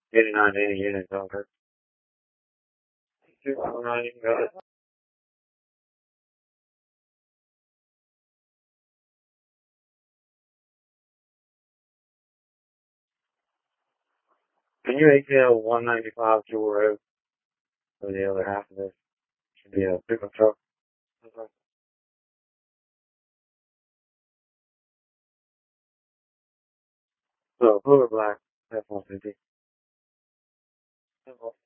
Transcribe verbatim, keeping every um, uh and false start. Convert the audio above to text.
eighty-nine to eighty units, okay. two oh nine, got it. Can you A T L one ninety-five Jewel Road for the other half of this? Should be a pickup truck. Okay. So, Fluid Black, F one fifty.